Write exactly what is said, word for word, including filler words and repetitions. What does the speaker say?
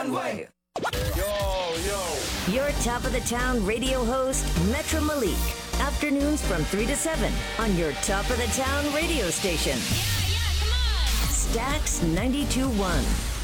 runway. Yo, yo. Your top of the town radio host, Metro Malik. Afternoons from three to seven on your top of the town radio station. Yeah, yeah, come on. Stax ninety-two point one.